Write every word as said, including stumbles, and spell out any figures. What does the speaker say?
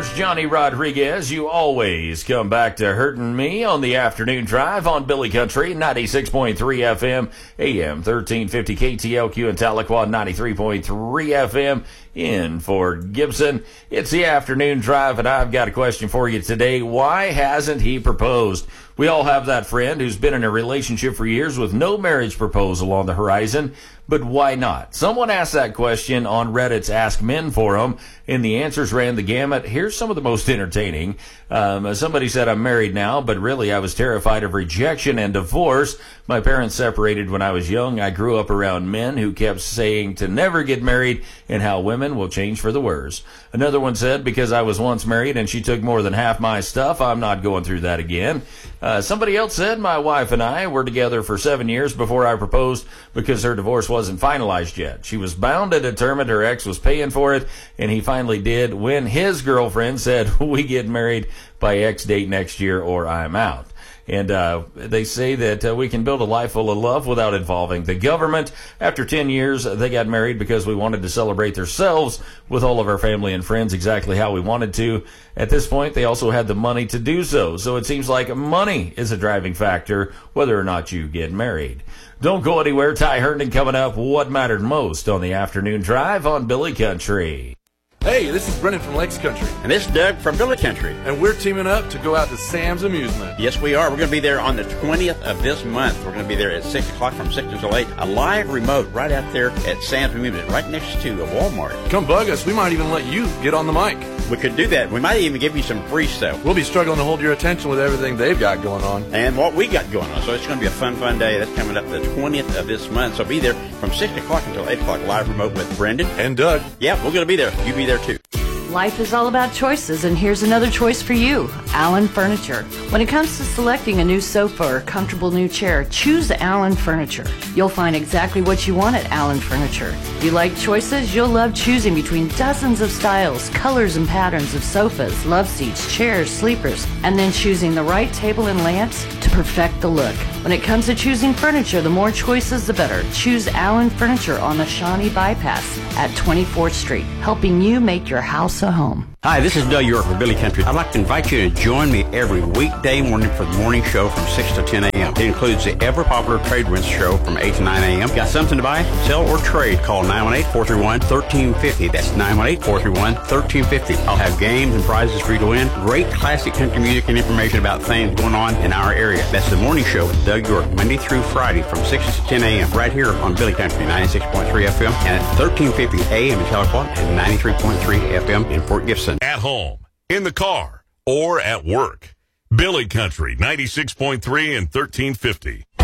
course, Johnny Rodriguez. You always come back to Hurtin' Me on the afternoon drive on Billy Country, ninety-six point three F M, A M thirteen fifty K T L Q in Tahlequah, ninety-three point three F M in Fort Gibson. It's the afternoon drive, and I've got a question for you today. Why hasn't he proposed? We all have that friend who's been in a relationship for years with no marriage proposal on the horizon, but why not? Someone asked that question on Reddit's Ask Men forum, and the answers ran the gamut. Here's some of the most entertaining. Um, somebody said, I'm married now, but really I was terrified of rejection and divorce. My parents separated when I was young. I grew up around men who kept saying to never get married and how women will change for the worse. Another one said, because I was once married and she took more than half my stuff, I'm not going through that again. Uh, somebody else said, my wife and I were together for seven years before I proposed because her divorce wasn't finalized yet. She was bound and determined her ex was paying for it, and he finally did when his girlfriend said, we get married by X date next year or I'm out. And uh, they say that uh, we can build a life full of love without involving the government. After ten years, they got married because we wanted to celebrate themselves with all of our family and friends exactly how we wanted to. At this point, they also had the money to do so. So it seems like money is a driving factor whether or not you get married. Don't go anywhere. Ty Herndon coming up. What mattered most on the afternoon drive on Billy Country. Hey, this is Brendan from Lakes Country. And this is Doug from Billy Country. And we're teaming up to go out to Sam's Amusement. Yes, we are. We're going to be there on the twentieth of this month. We're going to be there at six o'clock from six until eight. A live remote right out there at Sam's Amusement, right next to a Walmart. Come bug us. We might even let you get on the mic. We could do that. We might even give you some free stuff. We'll be struggling to hold your attention with everything they've got going on. And what we got going on. So it's going to be a fun, fun day. That's coming up the twentieth of this month. So be there from six o'clock until eight o'clock, live remote with Brendan. And Doug. Yeah, we're going to be there. You be there too. Life is all about choices, and here's another choice for you, Allen Furniture. When it comes to selecting a new sofa or comfortable new chair, choose Allen Furniture. You'll find exactly what you want at Allen Furniture. If you like choices, you'll love choosing between dozens of styles, colors, and patterns of sofas, love seats, chairs, sleepers, and then choosing the right table and lamps to perfect the look. When it comes to choosing furniture, the more choices, the better. Choose Allen Furniture on the Shawnee Bypass at twenty-fourth Street, helping you make your house a home. Hi, this is Doug York from Billy Country. I'd like to invite you to join me every weekday morning for the morning show from six to ten a.m. It includes the ever-popular Trade Winds show from eight to nine a.m. Got something to buy, sell, or trade? Call nine one eight, four three one, one three five zero. That's nine one eight, four three one, one three five zero. I'll have games and prizes for you to win. Great classic country music and information about things going on in our area. That's the morning show with Doug York, Monday through Friday from six to ten a.m. right here on Billy Country, ninety-six point three F M, and at thirteen fifty A M in Tahlequah and ninety-three point three F M in Fort Gibson. At home, in the car, or at work. Billy Country, ninety-six point three and thirteen fifty.